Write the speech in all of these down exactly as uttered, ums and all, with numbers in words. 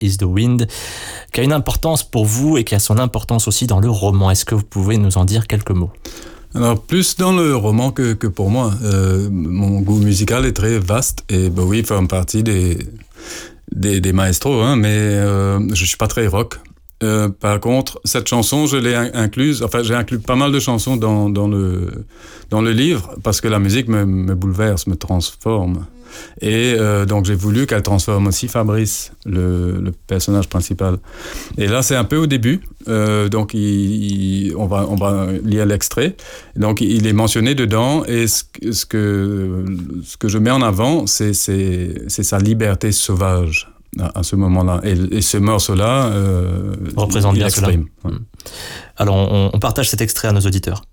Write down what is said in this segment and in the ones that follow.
is the Wind, qui a une importance pour vous et qui a son importance aussi dans le roman. Est-ce que vous pouvez nous en dire quelques mots ? Alors, plus dans le roman que, que pour moi. Euh, mon goût musical est très vaste et Bowie fait partie des, des, des maestros, hein, mais euh, je suis pas très rock. Euh, par contre, cette chanson, je l'ai incluse, enfin, j'ai inclus pas mal de chansons dans, dans, le, dans le livre parce que la musique me, me bouleverse, me transforme. Et euh, donc, j'ai voulu qu'elle transforme aussi Fabrice, le, le personnage principal. Et là, c'est un peu au début. Euh, donc, il, il, on, va, on va lire l'extrait. Donc, il est mentionné dedans. Et ce, ce, que, ce que je mets en avant, c'est, c'est, c'est sa liberté sauvage à, à ce moment-là. Et, et ce morceau-là euh, représente bien cela. Ouais. Alors, on, on partage cet extrait à nos auditeurs.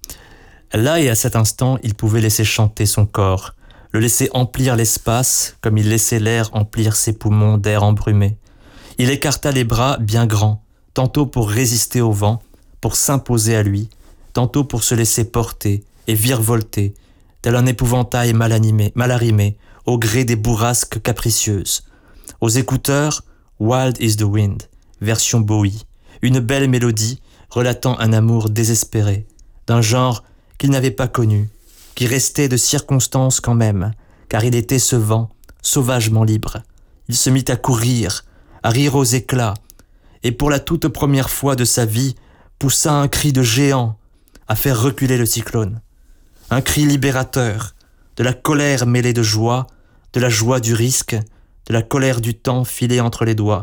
Là et à cet instant, il pouvait laisser chanter son corps, le laisser emplir l'espace comme il laissait l'air emplir ses poumons d'air embrumé. Il écarta les bras bien grands, tantôt pour résister au vent, pour s'imposer à lui, tantôt pour se laisser porter et virevolter, tel un épouvantail mal animé, mal arrimé, au gré des bourrasques capricieuses. Aux écouteurs, Wild is the Wind, version Bowie, une belle mélodie relatant un amour désespéré, d'un genre qu'il n'avait pas connu, qui restait de circonstance quand même, car il était ce vent, sauvagement libre. Il se mit à courir, à rire aux éclats, et pour la toute première fois de sa vie, poussa un cri de géant, à faire reculer le cyclone. Un cri libérateur, de la colère mêlée de joie, de la joie du risque, de la colère du temps filée entre les doigts.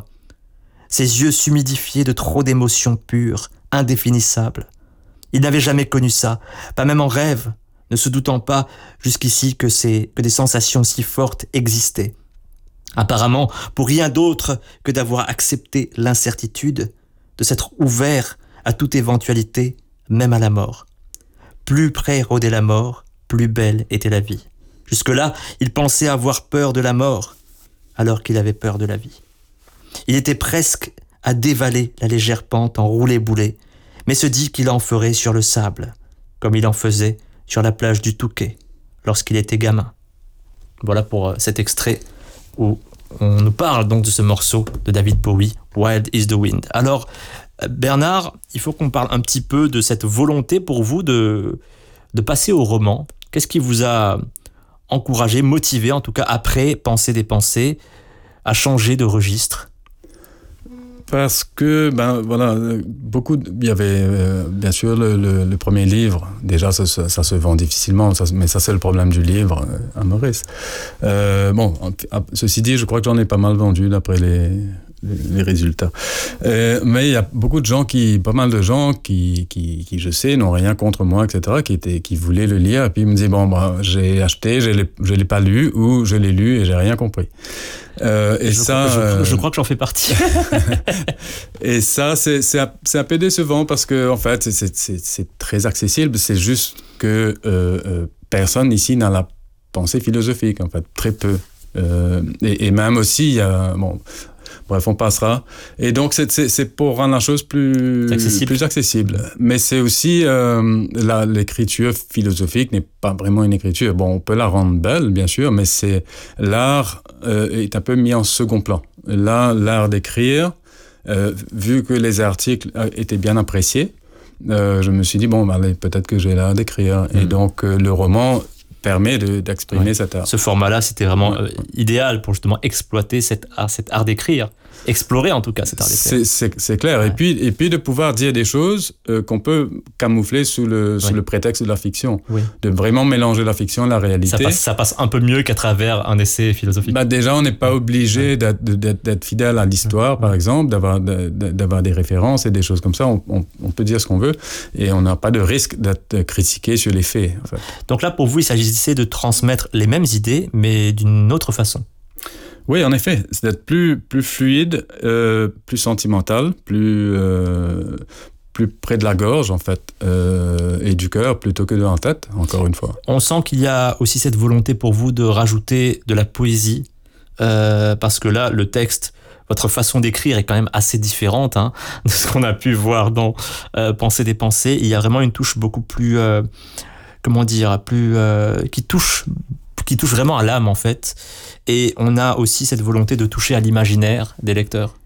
Ses yeux s'humidifiaient de trop d'émotions pures, indéfinissables. Il n'avait jamais connu ça, pas même en rêve, ne se doutant pas jusqu'ici que, ces, que des sensations si fortes existaient. Apparemment, pour rien d'autre que d'avoir accepté l'incertitude, de s'être ouvert à toute éventualité, même à la mort. Plus près rôdait la mort, plus belle était la vie. Jusque-là, il pensait avoir peur de la mort, alors qu'il avait peur de la vie. Il était presque à dévaler la légère pente en roulé-boulé, mais se dit qu'il en ferait sur le sable, comme il en faisait sur la plage du Touquet, lorsqu'il était gamin. Voilà pour cet extrait où on nous parle donc de ce morceau de David Bowie, Wild is the Wind. Alors, Bernard, il faut qu'on parle un petit peu de cette volonté pour vous de, de passer au roman. Qu'est-ce qui vous a encouragé, motivé, en tout cas après Penser des pensées, à changer de registre ? Parce que, ben voilà, beaucoup, il y avait euh, bien sûr le, le, le premier livre, déjà ça, ça, ça se vend difficilement, ça, mais ça c'est le problème du livre euh, à Maurice. Euh, bon, ceci dit, je crois que j'en ai pas mal vendu d'après les, les, les résultats. Euh, mais il y a beaucoup de gens qui, pas mal de gens qui, qui, qui je sais, n'ont rien contre moi, et cetera, qui, étaient, qui voulaient le lire, et puis ils me disaient, bon, bah, j'ai acheté, je ne l'ai pas lu, ou je l'ai lu et j'ai rien compris. Euh, et je, ça, crois, je, euh... je crois que j'en fais partie. Et ça, c'est, c'est, un, c'est un peu décevant parce que, en fait, c'est, c'est, c'est très accessible. C'est juste que euh, euh, personne ici n'a la pensée philosophique, en fait, très peu. Euh, et, et même aussi, il y a, bon, bref, on passera. Et donc, c'est, c'est, c'est pour rendre la chose plus accessible. plus accessible. Mais c'est aussi, euh, la, l'écriture philosophique n'est pas vraiment une écriture. Bon, on peut la rendre belle, bien sûr, mais c'est, l'art euh, est un peu mis en second plan. Là, l'art d'écrire, euh, vu que les articles étaient bien appréciés, euh, je me suis dit, bon, bah, allez, peut-être que j'ai l'art d'écrire. Mmh. Et donc, euh, le roman permet de, d'exprimer ouais. cet art. Ce format-là, c'était vraiment ouais. euh, idéal pour justement exploiter cet art, cet art d'écrire, explorer en tout cas cet art d'écrire. C'est, c'est, c'est clair. Ouais. Et, puis, et puis de pouvoir dire des choses euh, qu'on peut camoufler sous le, sous ouais. le prétexte de la fiction. Oui. De vraiment mélanger la fiction et la réalité. Ça passe, ça passe un peu mieux qu'à travers un essai philosophique. Bah déjà, on n'est pas obligé ouais. d'être, d'être, d'être fidèle à l'histoire, ouais. par exemple, d'avoir, d'avoir des références et des choses comme ça. On, on, on peut dire ce qu'on veut et on n'a pas de risque d'être critiqué sur les faits. En fait. Donc là, pour vous, il s'agissait de transmettre les mêmes idées, mais d'une autre façon. Oui, en effet, c'est d'être plus, plus fluide, euh, plus sentimental, plus, euh, plus près de la gorge, en fait, euh, et du cœur, plutôt que de la tête, encore une fois. On sent qu'il y a aussi cette volonté pour vous de rajouter de la poésie, euh, parce que là, le texte, votre façon d'écrire est quand même assez différente hein, de ce qu'on a pu voir dans euh, Penser des pensées. Il y a vraiment une touche beaucoup plus... Euh, comment dire, plus, euh, qui touche, qui touche vraiment à l'âme en fait. Et on a aussi cette volonté de toucher à l'imaginaire des lecteurs.